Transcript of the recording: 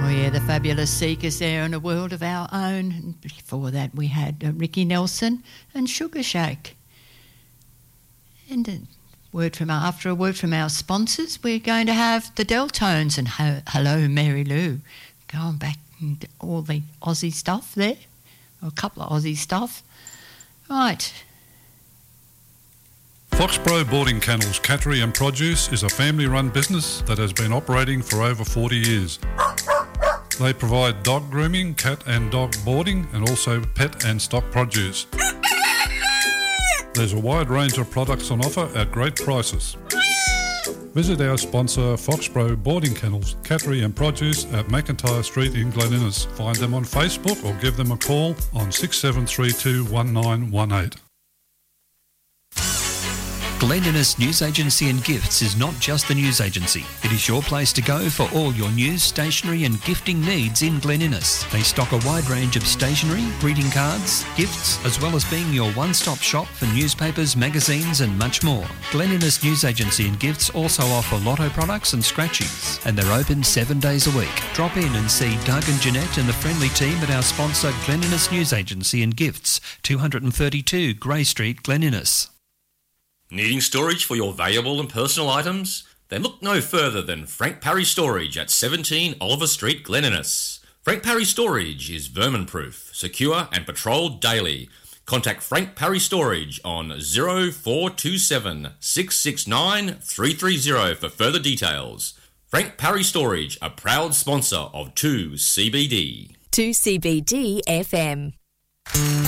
yeah, the fabulous Seekers there in A World of Our Own. And before that we had Ricky Nelson and Sugar Shake. And after a word from our sponsors, we're going to have the Deltones and Hello Mary Lou. Going back into all the Aussie stuff there, or a couple of Aussie stuff. Right. Foxborough Boarding Kennels Cattery and Produce is a family-run business that has been operating for over 40 years. They provide dog grooming, cat and dog boarding, and also pet and stock produce. There's a wide range of products on offer at great prices. Visit our sponsor Foxborough Boarding Kennels Cattery and Produce at McIntyre Street in Glen Innes. Find them on Facebook or give them a call on 6732 1918. Glen Innes News Agency and Gifts is not just a news agency. It is your place to go for all your news, stationery and gifting needs in Glen Innes. They stock a wide range of stationery, greeting cards, gifts, as well as being your one-stop shop for newspapers, magazines and much more. Glen Innes News Agency and Gifts also offer lotto products and scratchies, and they're open 7 days a week. Drop in and see Doug and Jeanette and the friendly team at our sponsor Glen Innes News Agency and Gifts, 232 Grey Street, Glen Innes. Needing storage for your valuable and personal items? Then look no further than Frank Parry Storage at 17 Oliver Street, Glen Innes. Frank Parry Storage is vermin-proof, secure and patrolled daily. Contact Frank Parry Storage on 0427 669 330 for further details. Frank Parry Storage, a proud sponsor of 2CBD. 2CBD FM.